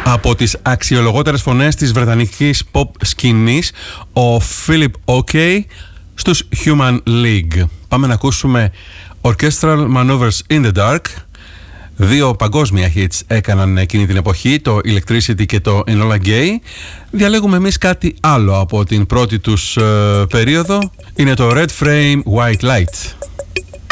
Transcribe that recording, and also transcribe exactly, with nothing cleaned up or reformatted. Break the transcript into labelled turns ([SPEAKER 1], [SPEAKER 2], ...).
[SPEAKER 1] Από τις αξιολογότερες φωνές της βρετανικής pop σκηνής, ο Philip Oakey στους Human League. Πάμε να ακούσουμε Orchestral Maneuvers in the Dark. Δύο παγκόσμια hits έκαναν εκείνη την εποχή, το Electricity και το Enola Gay. Διαλέγουμε εμείς κάτι άλλο από την πρώτη τους ε, περίοδο. Είναι το Red Frame White Light.